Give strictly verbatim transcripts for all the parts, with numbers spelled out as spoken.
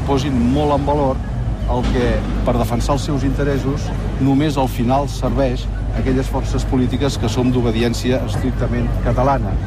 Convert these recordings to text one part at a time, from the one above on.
posin molt en valor el que, per defensar els seus interessos, només al final serveix a aquelles forces polítiques que som d'obediència estrictament catalana.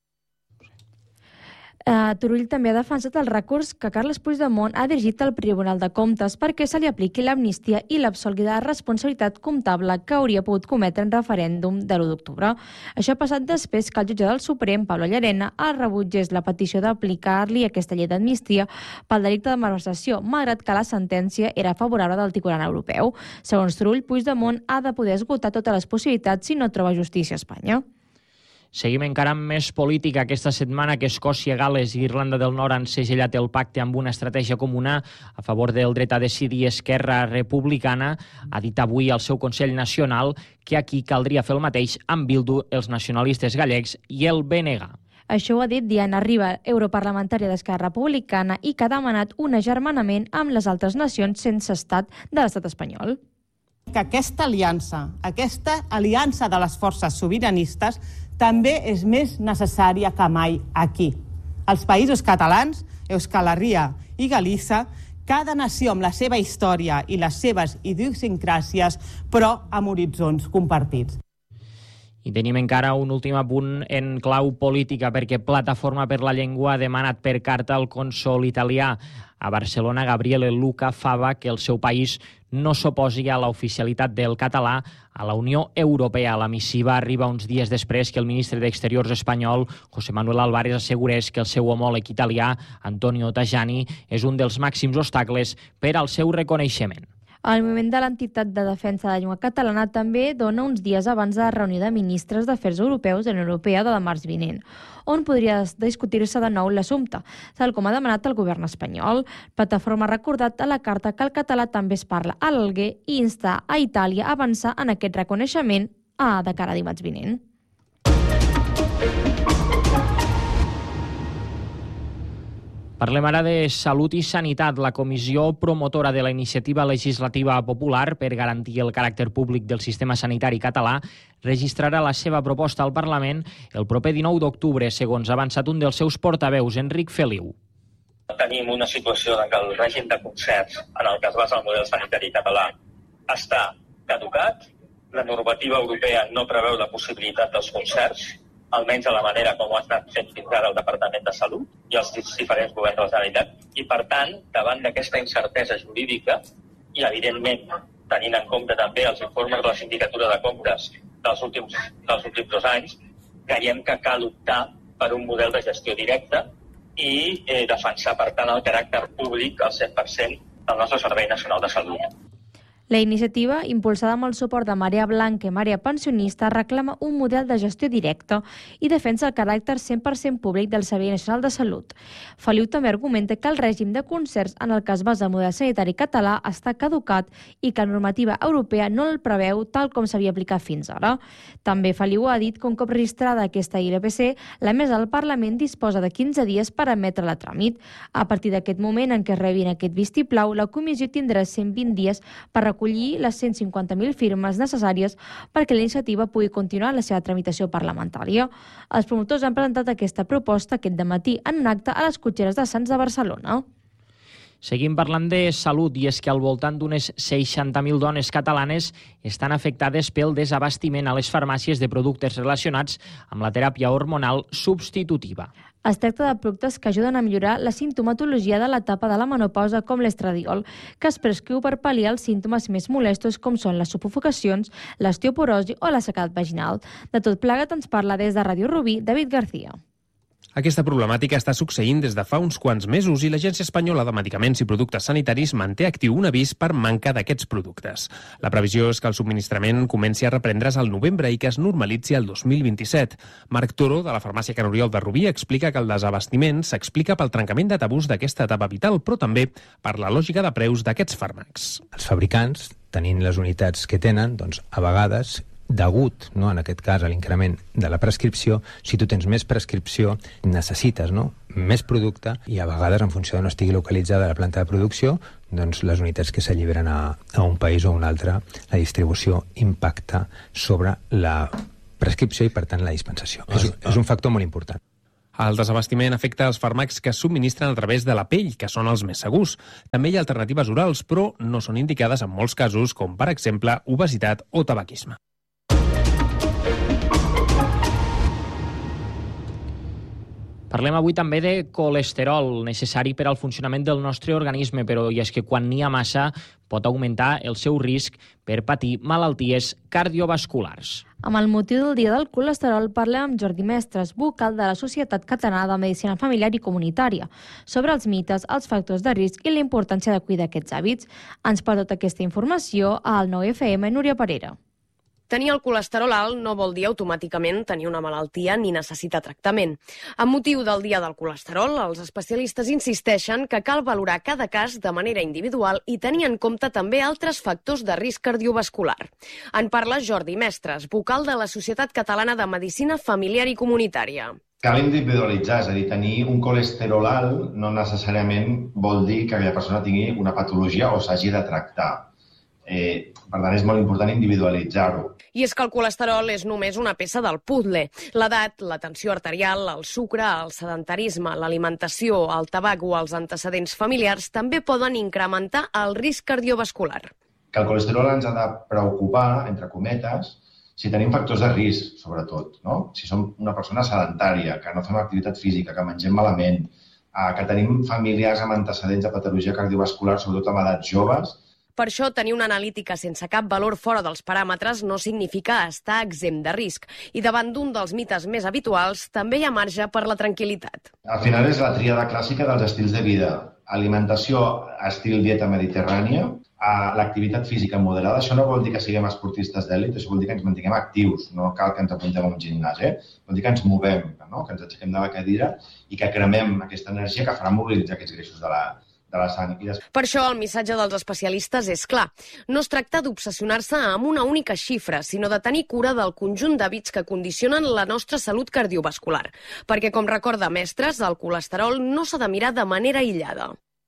Uh, Turull també ha defensat el recurs que Carles Puigdemont ha dirigit al Tribunal de Comptes perquè se li apliqui l'amnistia i l'absolgui de la responsabilitat comptable que hauria pogut cometre en referèndum de l'u d'octubre. Això ha passat després que el jutge del Suprem, Pablo Llarena, ha rebutgés la petició d'aplicar-li aquesta llei d'amnistia pel delicte de malversació, malgrat que la sentència era favorable del Tribunal Europeu. Segons Turull, Puigdemont ha de poder esgotar totes les possibilitats si no troba justícia a Espanya. Seguim encara amb més política. Aquesta setmana que Escòcia, Gal·les i Irlanda del Nord han segellat el pacte amb una estratègia comuna a favor del dret a decidir, Esquerra Republicana ha dit avui al seu Consell Nacional que aquí caldria fer el mateix amb Bildu, els nacionalistes gallecs i el B N G. Això ho ha dit Diana Riba, europarlamentària d'Esquerra Republicana, i que ha demanat un agermanament amb les altres nacions sense estat de l'estat espanyol. Que aquesta aliança, aquesta aliança de les forces sobiranistes també és més necessària que mai aquí. Els països catalans, Euskal Herria i Galícia, cada nació amb la seva història i les seves idiosincràsies, però amb horitzons compartits. I tenim encara un últim apunt en clau política, perquè Plataforma per la Llengua ha demanat per carta al cònsol italià a Barcelona, Gabriele Luca Fava, que el seu país no s'oposi a l'oficialitat del català a la Unió Europea. La missiva arriba uns dies després que el ministre d'Exteriors espanyol, José Manuel Álvarez, assegurés que el seu homòleg italià, Antonio Tajani, és un dels màxims obstacles per al seu reconeixement. El moviment de l'entitat de defensa de la llengua catalana també dona uns dies abans de la reunió de ministres d'Afers Europeus de la Unió Europea de la març vinent, on podria discutir-se de nou l'assumpte, tal com ha demanat el govern espanyol. Plataforma ha recordat a la carta que el català també es parla a l'Alguer i insta a Itàlia a avançar en aquest reconeixement a de cara a dimarts vinent. Parlem ara de Salut i Sanitat. La comissió promotora de la iniciativa legislativa popular per garantir el caràcter públic del sistema sanitari català registrarà la seva proposta al Parlament el proper dinou d'octubre, segons ha avançat un dels seus portaveus, Enric Feliu. Tenim una situació en què el règim de concerts en el que es basa el model sanitari català està caducat. La normativa europea no preveu la possibilitat dels concerts, almenys de la manera com ho ha estat fent fins ara el Departament de Salut i els diferents governs de la Generalitat. I, per tant, davant d'aquesta incertesa jurídica i, evidentment, tenint en compte també els informes de la Sindicatura de Comptes dels últims, dels últims dos anys, creiem que cal optar per un model de gestió directa i eh, defensar, per tant, el caràcter públic al cent per cent del nostre Servei Nacional de Salut. La iniciativa, impulsada amb el suport de Marea Blanca i Marea Pensionista, reclama un model de gestió directa i defensa el caràcter cent per cent públic del Servei Nacional de Salut. Feliu també argumenta que el règim de concerts en el que es basa el model sanitari català està caducat i que la normativa europea no el preveu tal com s'havia aplicat fins ara. També Feliu ha dit que un cop registrada aquesta I L P C, la mesa del Parlament disposa de quinze dies per emetre-la a tràmit. A partir d'aquest moment en què rebin aquest vistiplau, la comissió tindrà cent vint dies per recollir les cent cinquanta mil firmes necessàries perquè la iniciativa pugui continuar la seva tramitació parlamentària. Els promotors han presentat aquesta proposta aquest dematí en un acte a les cotxeres de Sants de Barcelona. Seguim parlant de salut, i és que al voltant d'unes seixanta mil dones catalanes estan afectades pel desabastiment a les farmàcies de productes relacionats amb la teràpia hormonal substitutiva. Es tracta de productes que ajuden a millorar la simptomatologia de l'etapa de la menopausa, com l'estradiol, que es prescriu per pal·liar els símptomes més molestos com són les sufocacions, l'osteoporosi o la sequedat vaginal. De tot plegat ens parla des de Ràdio Rubí, David García. Aquesta problemàtica està succeint des de fa uns quants mesos i l'Agència Espanyola de Medicaments i Productes Sanitaris manté actiu un avís per manca d'aquests productes. La previsió és que el subministrament comenci a reprendre's al novembre i que es normalitzi el dos mil vint-i-set. Marc Toro, de la farmàcia Can Oriol de Rubí, explica que el desabastiment s'explica pel trencament de tabús d'aquesta etapa vital, però també per la lògica de preus d'aquests fàrmacs. Els fabricants, tenint les unitats que tenen, doncs a vegades degut, no, en aquest cas, a l'increment de la prescripció, si tu tens més prescripció, necessites, no, més producte i a vegades, en funció de no estigui localitzada la planta de producció, doncs les unitats que s'alliberen a, a un país o a un altre, la distribució impacta sobre la prescripció i, per tant, la dispensació. Ah, és, és un factor molt important. El desabastiment afecta els fàrmacs que es subministren a través de la pell, que són els més segurs. També hi ha alternatives orals, però no són indicades en molts casos, com per exemple obesitat o tabaquisme. Parlem avui també de colesterol, necessari per al funcionament del nostre organisme, però i és que quan n'hi ha massa pot augmentar el seu risc per patir malalties cardiovasculars. Amb el motiu del Dia del Colesterol parlem amb Jordi Mestres, vocal de la Societat Catalana de Medicina Familiar i Comunitària, sobre els mites, els factors de risc i la importància de cuidar aquests hàbits. Ens porta tota aquesta informació al nou F M Núria Parera. Tenir el colesterol alt no vol dir automàticament tenir una malaltia ni necessitar tractament. Amb motiu del Dia del Colesterol, els especialistes insisteixen que cal valorar cada cas de manera individual i tenir en compte també altres factors de risc cardiovascular. En parla Jordi Mestres, vocal de la Societat Catalana de Medicina Familiar i Comunitària. Cal individualitzar, és a dir, tenir un colesterol alt no necessàriament vol dir que aquella persona tingui una patologia o s'hagi de tractar. Eh, per tant, és molt important individualitzar-ho. I és que el colesterol és només una peça del puzzle. L'edat, la tensió arterial, el sucre, el sedentarisme, l'alimentació, el tabac o els antecedents familiars també poden incrementar el risc cardiovascular. Que el colesterol ens ha de preocupar, entre cometes, si tenim factors de risc, sobretot, no? Si som una persona sedentària, que no fem activitat física, que mengem malament, que tenim familiars amb antecedents de patologia cardiovascular, sobretot amb edats joves. Per això, tenir una analítica sense cap valor fora dels paràmetres no significa estar exempt de risc. I davant d'un dels mites més habituals, també hi ha marge per la tranquil·litat. Al final és la tríada clàssica dels estils de vida. Alimentació, estil dieta mediterrània, l'activitat física moderada. Això no vol dir que siguem esportistes d'èlit, això vol dir que ens mantinguem actius. No cal que ens apuntem a un gimnàs, eh? Vol dir que ens movem, no? Que ens aixequem de la cadira i que cremem aquesta energia que farà mobilitzar aquests greixos de la de la sang. Per això el missatge dels especialistes és clar. No es tracta d'obsessionar-se amb una única xifra, sinó de tenir cura del conjunt d'hàbits que condicionen la nostra salut cardiovascular. Perquè, com recorda Mestres, el colesterol no s'ha de mirar de manera aïllada.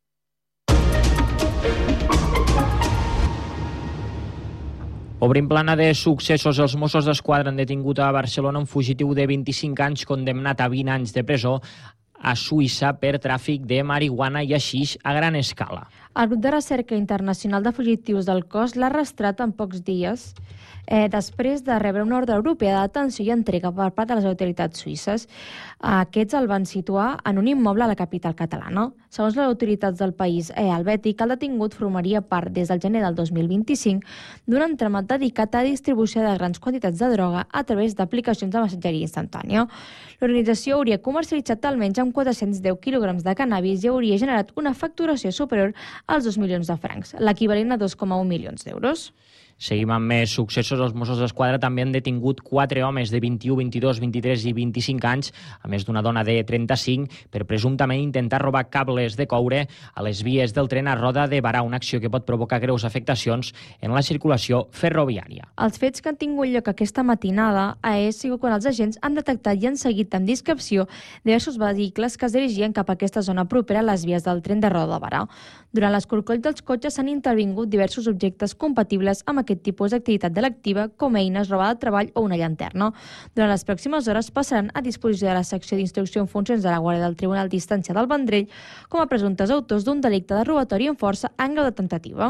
Obrim plana de successos. Els Mossos d'Esquadra han detingut a Barcelona un fugitiu de vint-i-cinc anys condemnat a vint anys de presó a Suïssa per tràfic de marihuana i haixix a gran escala. El grup de recerca internacional de fugitius del cos l'ha arrestat en pocs dies eh, després de rebre una ordre europea de detenció i entrega per part de les autoritats suïsses. Aquests el van situar en un immoble a la capital catalana. Segons les autoritats del país eh, helvètic, el detingut formaria part des del gener del dos mil vint-i-cinc d'un entramat dedicat a distribució de grans quantitats de droga a través d'aplicacions de missatgeria instantània. L'organització hauria comercialitzat almenys amb quatre-cents deu quilograms de cannabis i hauria generat una facturació superior als dos milions de francs, l'equivalent a dos coma un milions d'euros. Seguim amb més successos. Els Mossos d'Esquadra també han detingut quatre homes de vint-i-u, vint-i-dos, vint-i-tres i vint-i-cinc anys, a més d'una dona de trenta-cinc, per presumptament intentar robar cables de coure a les vies del tren a Roda de Barà, una acció que pot provocar greus afectacions en la circulació ferroviària. Els fets que han tingut lloc aquesta matinada ha sigut quan els agents han detectat i han seguit amb discreció diversos vehicles que es dirigien cap a aquesta zona propera a les vies del tren de Roda de Barà. Durant l'escorcoll dels cotxes s'han intervingut diversos objectes compatibles amb aquest tipus d'activitat delictiva, com eines, roba de treball o una llanterna. Durant les pròximes hores passaran a disposició de la secció d'instrucció en funcions de la Guàrdia del Tribunal d'Instància del Vendrell com a presumptes autors d'un delicte de robatori amb força en grau de tentativa.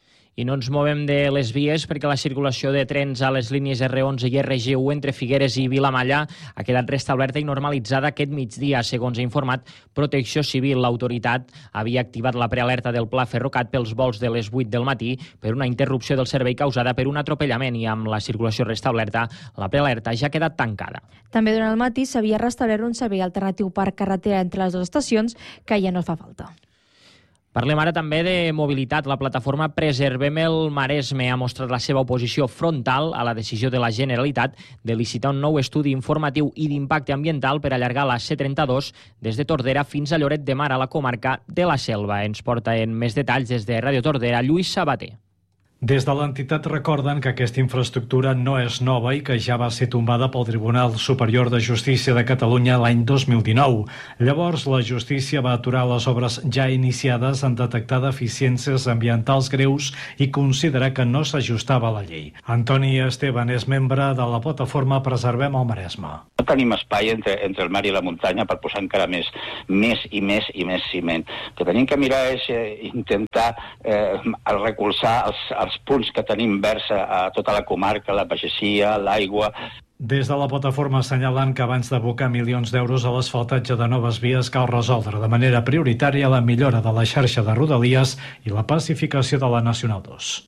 I no ens movem de les vies perquè la circulació de trens a les línies R onze i R G u entre Figueres i Vilamalla ha quedat restablerta i normalitzada aquest migdia. Segons ha informat Protecció Civil, l'autoritat havia activat la prealerta del Pla Ferrocat pels vols de les vuit del matí per una interrupció del servei causada per un atropellament i amb la circulació restablerta, la prealerta ja ha quedat tancada. També durant el matí s'havia restablert un servei alternatiu per carretera entre les dues estacions que ja no fa falta. Parlem ara també de mobilitat. La plataforma Preservem el Maresme ha mostrat la seva oposició frontal a la decisió de la Generalitat de licitar un nou estudi informatiu i d'impacte ambiental per allargar la C trenta-dos des de Tordera fins a Lloret de Mar, a la comarca de la Selva. Ens porta en més detalls des de Ràdio Tordera Lluís Sabater. Des de l'entitat recorden que aquesta infraestructura no és nova i que ja va ser tombada pel Tribunal Superior de Justícia de Catalunya l'any dos mil dinou. Llavors, la justícia va aturar les obres ja iniciades en detectar deficiències ambientals greus i considerar que no s'ajustava a la llei. Antoni Esteban és membre de la plataforma Preservem el Maresme. No tenim espai entre, entre el mar i la muntanya per posar encara més, més i més i més ciment. El que tenim que mirar és eh, intentar eh, recolzar els, els punts que tenim verds a tota la comarca, la pagesia, l'aigua. Des de la plataforma assenyalen que abans d'abocar milions d'euros a l'asfaltatge de noves vies cal resoldre de manera prioritària la millora de la xarxa de rodalies i la pacificació de la Nacional dos.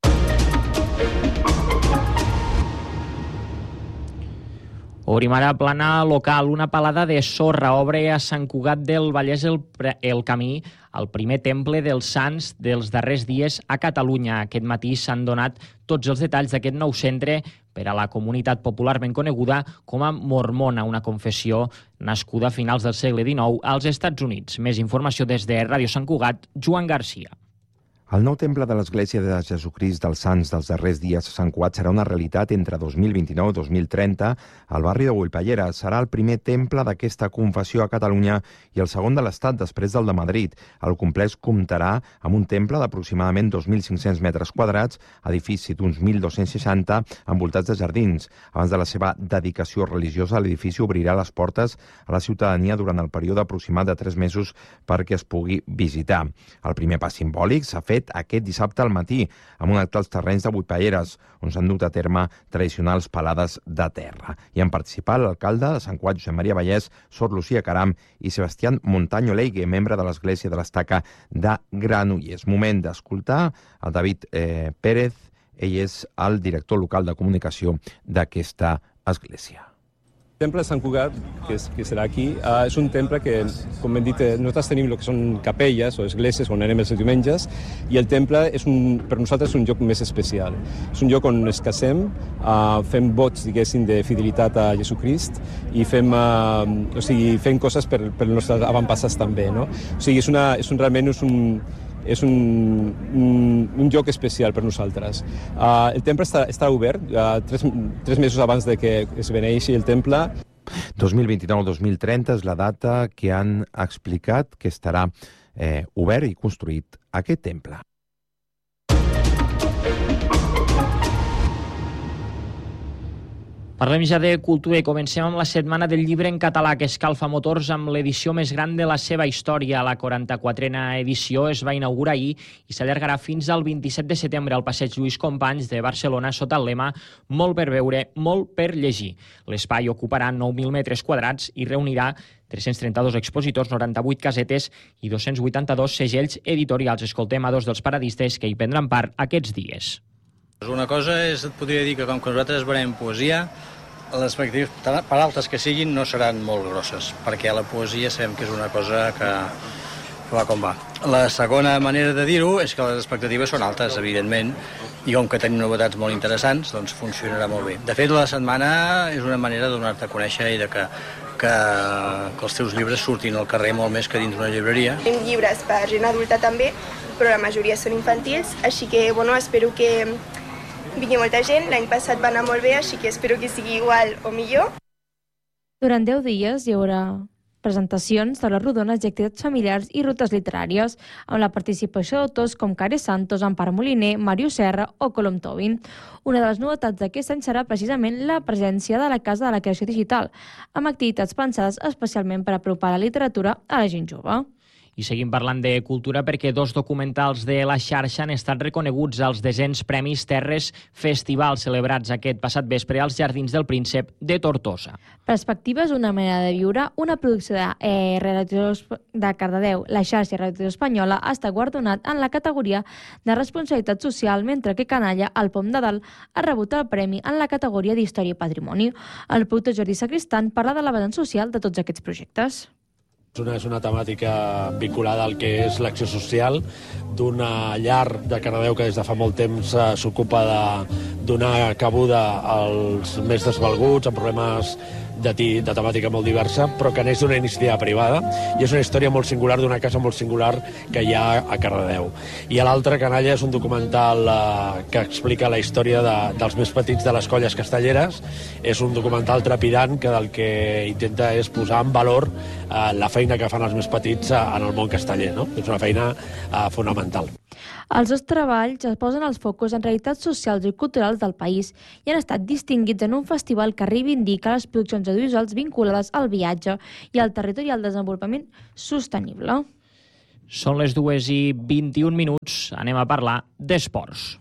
Obrim ara plana local. Una palada de sorra obre a Sant Cugat del Vallès el, el camí al primer temple dels Sants dels darrers dies a Catalunya. Aquest matí s'han donat tots els detalls d'aquest nou centre per a la comunitat popularment coneguda com a Mormona, una confessió nascuda a finals del segle dinou als Estats Units. Més informació des de Ràdio Sant Cugat, Joan Garcia. El nou temple de l'Església de Jesucrist dels Sants dels darrers dies a Sant Cugat serà una realitat entre dos mil vint-i-nou i dos mil trenta al barri de Bullpallera. Serà el primer temple d'aquesta confessió a Catalunya i el segon de l'Estat després del de Madrid. El complex comptarà amb un temple d'aproximadament dos mil cinc-cents metres quadrats, edifici d'uns mil dos-cents seixanta envoltats de jardins. Abans de la seva dedicació religiosa, l'edifici obrirà les portes a la ciutadania durant el període aproximat de tres mesos perquè es pugui visitar. El primer pas simbòlic s'ha fet aquest dissabte al matí, amb un acte als terrenys de Buitpalleres, on s'han dut a terme tradicionals palades de terra. Hi han participat l'alcalde de Sant Cugat, Josep Maria Vallès, Sor Lucía Caram i Sebastián Montaño Leigue, membre de l'Església de l'Estaca de Granollers. Moment d'escoltar el David eh, Pérez, ell és el director local de comunicació d'aquesta església. El temple de Sant Cugat, que, és, que serà aquí, uh, és un temple que, com hem dit, nosaltres tenim el que són capelles o esglésies on anem els diumenges, i el temple és un, per nosaltres és un lloc més especial. És un lloc on es casem, uh, fem vots, diguéssim, de fidelitat a Jesucrist i fem, uh, o sigui, fem coses per, per els nostres avantpassats també, no? O sigui, és, una, és un, realment és un, és un, un, un lloc especial per nosaltres. Uh, el temple està, està obert uh, tres, tres mesos abans de que es beneixi el temple. dos mil vint-i-nou dos mil trenta és la data que han explicat que estarà eh, obert i construït aquest temple. Parlem ja de cultura i comencem amb la Setmana del Llibre en Català, que escalfa motors amb l'edició més gran de la seva història. La quaranta-quatrena edició es va inaugurar ahir i s'allargarà fins al vint-i-set de setembre al passeig Lluís Companys de Barcelona sota el lema «Molt per veure, molt per llegir». L'espai ocuparà nou mil metres quadrats i reunirà tres-cents trenta-dos expositors, noranta-vuit casetes i dos-cents vuitanta-dos segells editorials. Escoltem a dos dels paradistes que hi prendran part aquests dies. Una cosa és, et podria dir que com que nosaltres veurem poesia, les expectatives, per altes que siguin, no seran molt grosses, perquè la poesia sabem que és una cosa que va com va. La segona manera de dir-ho és que les expectatives són altes, evidentment, i com que tenim novetats molt interessants, doncs funcionarà molt bé. De fet, la setmana és una manera de donar-te a conèixer i de que, que, que els teus llibres surtin al carrer molt més que dins d'una llibreria. Tenim llibres per gent adulta també, però la majoria són infantils, així que bueno, espero que vingui molta gent. L'any passat va anar molt bé, així que espero que sigui igual o millor. Durant deu dies hi haurà presentacions de les rodones i activitats familiars i rutes literàries, amb la participació d'autors com Care Santos, Ampar Moliner, Mario Serra o Colom Tobin. Una de les novetats d'aquest any serà precisament la presència de la Casa de la Creació Digital, amb activitats pensades especialment per apropar la literatura a la gent jove. I seguim parlant de cultura perquè dos documentals de la xarxa han estat reconeguts als desens Premis Terres Festival celebrats aquest passat vespre als Jardins del Príncep de Tortosa. Perspectives, una manera de viure, una producció de, eh, de Cardedeu, la xarxa Radio Espanyola, ha estat guardonat en la categoria de responsabilitat social, mentre que Canalla, al Pom de Dalt, ha rebut el premi en la categoria d'Història i Patrimoni. El productor Jordi Sacristan parla de l'abast social de tots aquests projectes. És una, és una temàtica vinculada al que és l'acció social d'una llar de Cardedeu que des de fa molt temps eh, s'ocupa de donar cabuda als més desvalguts, amb problemes de, de temàtica molt diversa, però que neix d'una iniciativa privada, i és una història molt singular d'una casa molt singular que hi ha a Cardedeu. I l'altre, Canalla, és un documental eh, que explica la història de, dels més petits de les colles castelleres. És un documental trepidant que del que intenta és posar en valor eh, la feina que fan els més petits eh, en el món casteller, no? És una feina eh, fonamental. Els dos treballs es posen els focus en realitats socials i culturals del país i han estat distinguits en un festival que reivindica les produccions audiovisuals vinculades al viatge i al territori i al desenvolupament sostenible. Són les dues i vint-i-un minuts. Anem a parlar d'esports.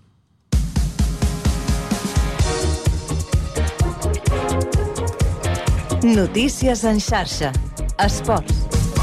Notícies en xarxa. Esports.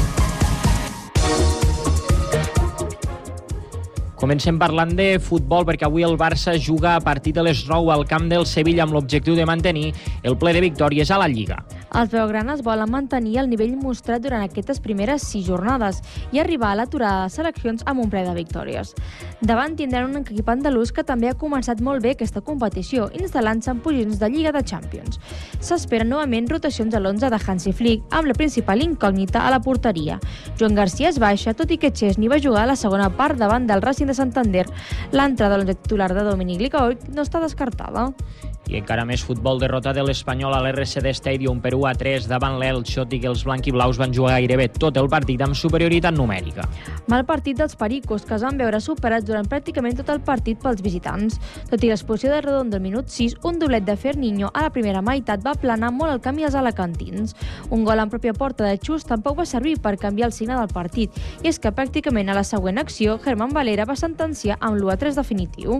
Comencem parlant de futbol perquè avui el Barça juga a partir de les nou al camp del Sevilla amb l'objectiu de mantenir el ple de victòries a la Lliga. Els blaugranes volen mantenir el nivell mostrat durant aquestes primeres sis jornades i arribar a l'aturada de seleccions amb un ple de victòries. Davant tindran un equip andalús que també ha començat molt bé aquesta competició, instal·lant-se en posicions de Lliga de Champions. S'esperen novament rotacions a l'onze de Hansi Flick, amb la principal incògnita a la porteria. Joan Garcia es baixa, tot i que Chesney va jugar a la segona part davant del Racing de Santander. L'entrada de l'onze titular de Dominic Licaoic no està descartada. I encara més futbol, derrota de l'Espanyol a l'R C D Stadium per u a tres davant l'Elche, tot i que els blanquiblaus van jugar gairebé tot el partit amb superioritat numèrica. Mal partit dels pericos, que es van veure superats durant pràcticament tot el partit pels visitants. Tot i l'expulsió de Redondo al minut sis, un doblet de Ferninho a la primera meitat va planar molt el camí als alacantins. Un gol en pròpia porta de Xus tampoc va servir per canviar el signe del partit, i és que pràcticament a la següent acció, Germán Valera va sentenciar amb l'u a tres definitiu.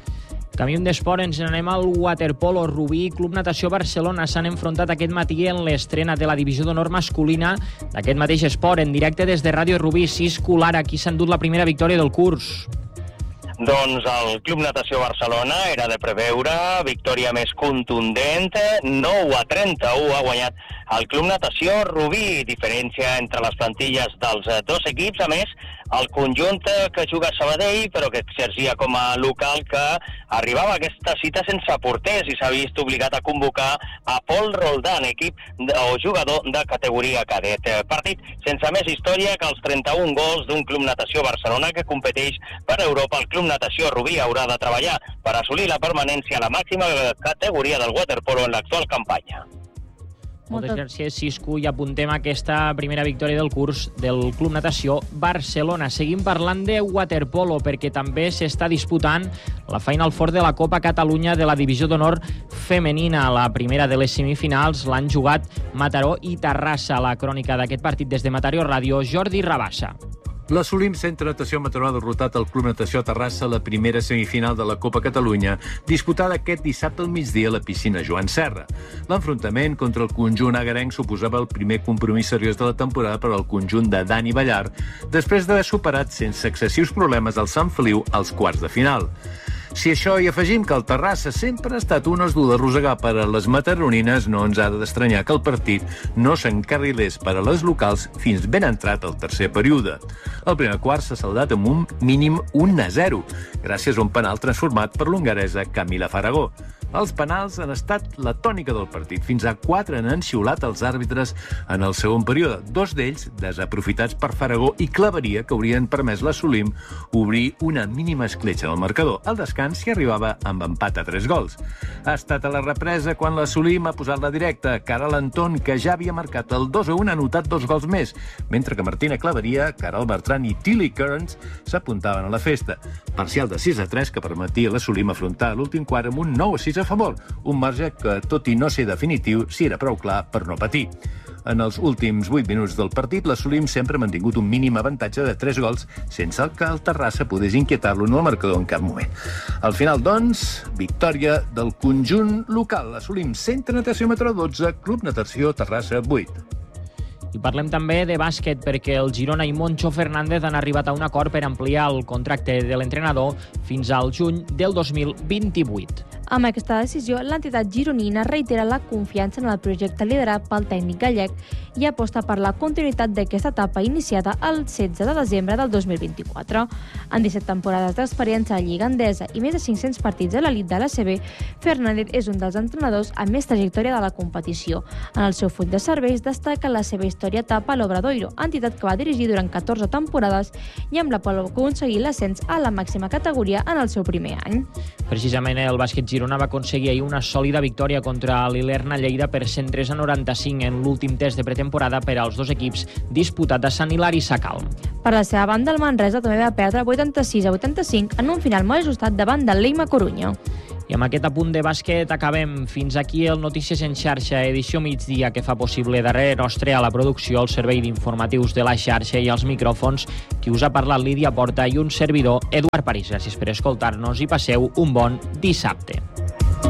Camí d'esport, ens n'anem al waterpolo. Rubí i Club Natació Barcelona s'han enfrontat aquest matí en l'estrena de la divisió d'honor masculina d'aquest mateix esport, en directe des de Ràdio Rubí. Sis Colar, aquí s'ha endut la primera victòria del curs. Doncs el Club Natació Barcelona era de preveure, victòria més contundent, nou a trenta-u ha guanyat el Club Natació Rubí, diferència entre les plantilles dels dos equips. A més, el conjunt que juga a Sabadell, però que exercia com a local, que arribava a aquesta cita sense porters i s'ha vist obligat a convocar a Pol Roldán, equip de, o jugador de categoria cadet. Partit sense més història que els trenta-un gols d'un Club Natació Barcelona que competeix per Europa. El Club Natació Rubí haurà de treballar per assolir la permanència a la màxima categoria del waterpolo en l'actual campanya. Moltes gràcies, Cisco, i apuntem aquesta primera victòria del curs del Club Natació Barcelona. Seguim parlant de waterpolo perquè també s'està disputant la Final Four de la Copa Catalunya de la Divisió d'Honor Femenina. La primera de les semifinals l'han jugat Mataró i Terrassa. La crònica d'aquest partit des de Mataró Ràdio, Jordi Rabassa. L'Assolim Centre Natació Mataró ha derrotat el Club Natació Terrassa a la primera semifinal de la Copa Catalunya, disputada aquest dissabte al migdia a la piscina Joan Serra. L'enfrontament contra el conjunt agarenc suposava el primer compromís seriós de la temporada per al conjunt de Dani Ballar, després d'haver superat sense excessius problemes el Sant Feliu als quarts de final. Si això hi afegim que el Terrassa sempre ha estat un os dur de rosegar per a les mataronines, no ens ha d'estranyar que el partit no s'encarrilés per a les locals fins ben entrat el tercer període. El primer quart s'ha saldat amb un mínim un a zero, gràcies a un penal transformat per l'hongaresa Camila Faragó. Els penals han estat la tònica del partit. Fins a quatre han xiulat els àrbitres en el segon període, dos d'ells desaprofitats per Faragó i Claveria, que haurien permès l'Assolim obrir una mínima escletxa del marcador. Al descans s'hi arribava amb empat a tres gols. Ha estat a la represa quan l'Assolim ha posat la directa. Caral Anton, que ja havia marcat el dos a un, ha anotat dos gols més, mentre que Martina Claveria, Caral Bertran i Tilly Kearns s'apuntaven a la festa. Parcial de sis a tres que permetia a l'Assolim afrontar l'últim quart amb un nou a sis a favor, un marge que, tot i no ser definitiu, sí era prou clar per no patir. En els últims vuit minuts del partit, l'Assolim sempre ha mantingut un mínim avantatge de tres gols, sense que el Terrassa podés inquietar-lo en el marcador en cap moment. Al final, doncs, victòria del conjunt local. L'Assolim Centre Natació Mataró dotze, Club Natació Terrassa vuit. I parlem també de bàsquet perquè el Girona i Moncho Fernández han arribat a un acord per ampliar el contracte de l'entrenador fins al juny del dos mil vint-i-vuit. Amb aquesta decisió, l'entitat gironina reitera la confiança en el projecte liderat pel tècnic gallec i aposta per la continuïtat d'aquesta etapa iniciada el setze de desembre del dos mil vint-i-quatre. En disset temporades d'experiència a Lliga Endesa i més de cinc-cents partits a l'elit de l'A C B, Fernández és un dels entrenadors amb més trajectòria de la competició. En el seu full de serveis destaca la seva història etapa a l'Obradoiro, entitat que va dirigir durant catorze temporades i amb la qual va aconseguir l'ascens a la màxima categoria en el seu primer any. Precisament el bàsquet Girona va aconseguir ahir una sòlida victòria contra l'Ilerna Lleida per cent tres a noranta-cinc en l'últim test de pretemporada per als dos equips disputat a Sant Hilari Sacalm. Per la seva banda, el Manresa també va perdre vuitanta-sis a vuitanta-cinc en un final molt ajustat davant del Leima Corunya. I amb aquest apunt de bàsquet acabem. Fins aquí el Notícies en xarxa, edició migdia, que fa possible darrere nostre a la producció, el servei d'informatius de la xarxa i els micròfons, qui us ha parlat Lídia Porta i un servidor, Eduard París. Gràcies per escoltar-nos i passeu un bon dissabte.